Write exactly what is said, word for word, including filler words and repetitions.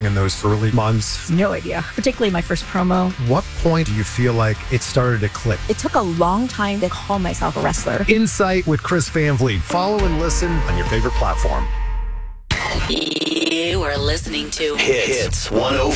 in those early months? No idea, particularly my first promo. What point do you feel like it started to click? It took a long time to call myself a wrestler. Insight with Chris Van Vliet. Follow and listen on your favorite platform. You are listening to Hits one oh